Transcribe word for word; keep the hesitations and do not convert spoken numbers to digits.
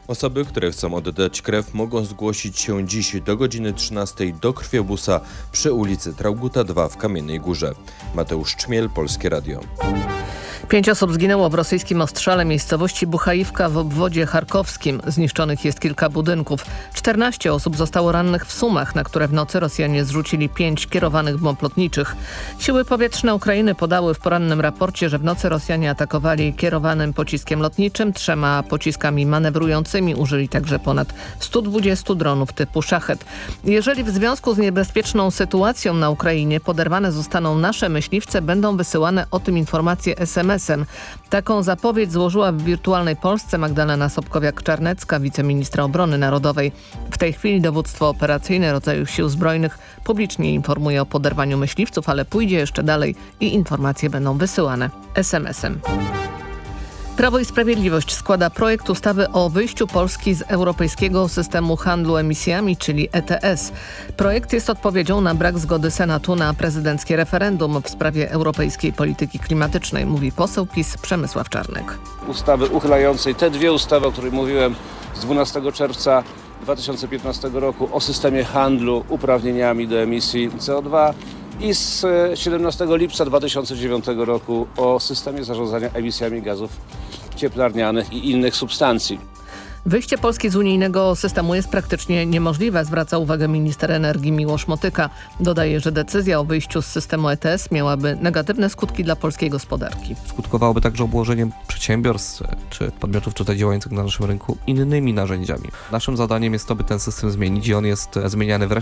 Osoby, które chcą oddać krew, mogą zgłosić się dziś do godziny trzynastej do krwiobusa przy ulicy Traugutta dwa w Kamiennej Górze. Mateusz Czmiel, Polskie Radio. Pięć osób zginęło w rosyjskim ostrzale miejscowości Buchajivka w obwodzie charkowskim. Zniszczonych jest kilka budynków. czternaście osób zostało rannych w Sumach, na które w nocy Rosjanie zrzucili pięć kierowanych bomb lotniczych. Siły powietrzne Ukrainy podały w porannym raporcie, że w nocy Rosjanie atakowali kierowanym pociskiem lotniczym, trzema pociskami manewrującymi. Użyli także ponad stu dwudziestu dronów typu Szachet. Jeżeli w związku z niebezpieczną sytuacją na Ukrainie poderwane zostaną nasze myśliwce, będą wysyłane o tym informacje es em esem. Taką zapowiedź złożyła w Wirtualnej Polsce Magdalena Sobkowiak-Czarnecka, wiceministra obrony narodowej. W tej chwili dowództwo operacyjne rodzajów sił zbrojnych publicznie informuje o poderwaniu myśliwców, ale pójdzie jeszcze dalej i informacje będą wysyłane es em esem. Prawo i Sprawiedliwość składa projekt ustawy o wyjściu Polski z Europejskiego Systemu Handlu Emisjami, czyli E T S. Projekt jest odpowiedzią na brak zgody Senatu na prezydenckie referendum w sprawie europejskiej polityki klimatycznej, mówi poseł PiS Przemysław Czarnek. Ustawy uchylającej te dwie ustawy, o których mówiłem, z dwunastego czerwca dwa tysiące piętnastego roku o systemie handlu uprawnieniami do emisji C O dwa i z siedemnastego lipca dwa tysiące dziewiątego roku o systemie zarządzania emisjami gazów cieplarnianych i innych substancji. Wyjście Polski z unijnego systemu jest praktycznie niemożliwe, zwraca uwagę minister energii Miłosz Motyka. Dodaje, że decyzja o wyjściu z systemu E T S miałaby negatywne skutki dla polskiej gospodarki. Skutkowałoby także obłożeniem przedsiębiorstw czy podmiotów tutaj działających na naszym rynku innymi narzędziami. Naszym zadaniem jest to, by ten system zmienić i on jest zmieniany w